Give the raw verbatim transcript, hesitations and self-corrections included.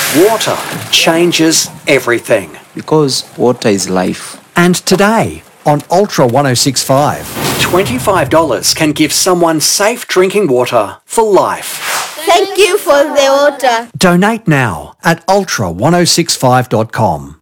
Water changes everything. Because water is life. And today on Ultra one oh six point five. twenty-five dollars can give someone safe drinking water for life. Thank you for the water. Donate now at ultra ten sixty-five dot com.